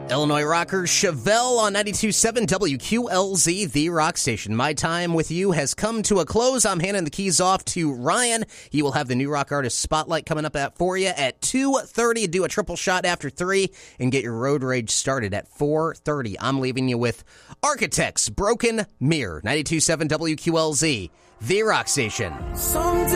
Illinois rockers Chevelle on 92.7 WQLZ, the rock station. My time with you has come to a close. I'm handing the keys off to Ryan. He will have the New Rock Artist Spotlight coming up for you at 2:30. Do a triple shot after 3 and get your road rage started at 4:30. I'm leaving you with Architects, Broken Mirror, 92.7 WQLZ, the rock station.